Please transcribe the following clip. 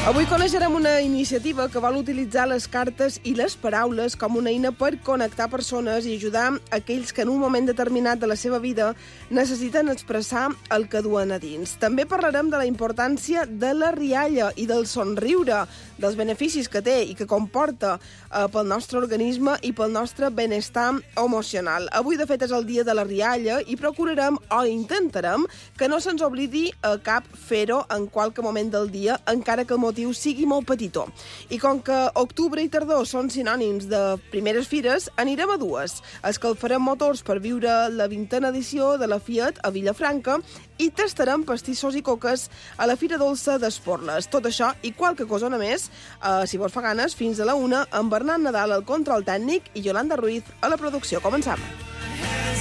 Avui coneixerem una iniciativa que vol utilitzar les cartes i les paraules com una eina per connectar persones i ajudar aquells que en un moment determinat de la seva vida necessiten expressar el que duen a dins. També parlarem de la importància de la rialla i del somriure, dels beneficis que té i que comporta pel nostre organisme i pel nostre benestar emocional. Avui, de fet, és el dia de la rialla i procurarem o intentarem que no se'ns oblidi a cap fer-ho en qualque moment del dia, encara que el motiu sigui molt petitó. I com que octubre i tardor són sinònims de primeres fires, anirem a dues. Escalfarem motors per viure la 20a edició de la Fiat a Vilafranca i tastarem pastissos i coques a la Fira Dolça d'Esporles. Tot això i qualque cosona més, si vos fa ganes, fins a la 1, amb Bernat Nadal al control tècnic i Yolanda Ruiz a la producció. Comencem.